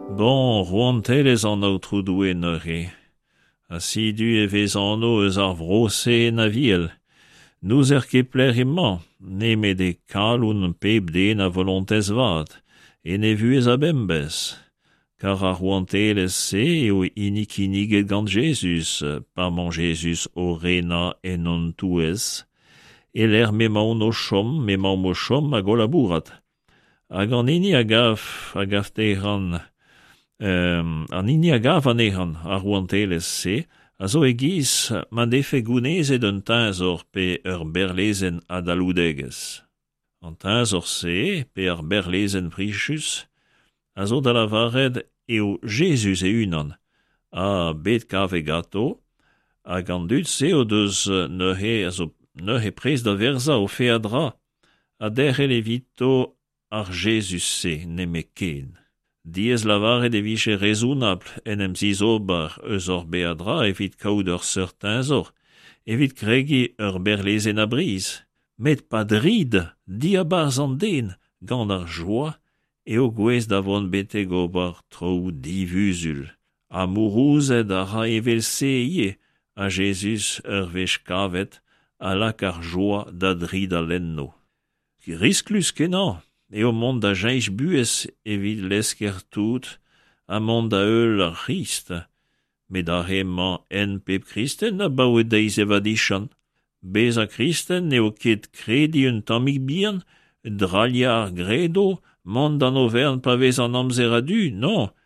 Bon, roantelez an aotrou doué neuze. Assidu e vez anno eus ar vrose na viel. Nous ket pler emañ, ne met e kaloun pep den a volontez vat, e ne vuez a bembez. Car ar roantelez se eo iniget gant Jesus, parman Jesus o rena en on touez, e l'er memaon o chom, memaon mo chom a golabourat. Hag an ini a gaf teran, an ini a gav an ehan ar roantelez se, a zo e giz ma defe gounezet un tazor pe ur berlezen a daloudegez. An tazor se, pe ar berlezen prichus, a zo da lavaret eo Jesus e unan, a bet kav e gato, hag an dud se o deus neuze prez da verza o fe a dra, a derre levito ar Jesus se, neme ken. Diez lavaret e viche rezonable en em zizobar eus or beadra evit kaout ur seurtenzor, evit kregi ur berlezen a briz. Met pa drid, di a barz an den, gant ar joa, eo gwez davon beteg ober trou divuzul. A mourouzet a ra evel seie, a Jesus ur vech kavet, a lak ar joa da drid a lenno. Risklus kenan, eo mont da jaich buez evit lesker tout, a mont da eul ar Christ, met ar hemañ en pep Christen a baouet deiz evadichan. Bez a Christen eo ket kredi un tammig bihan, dralia ar gredo, mont d'an overn pa vez an amzer a du, non,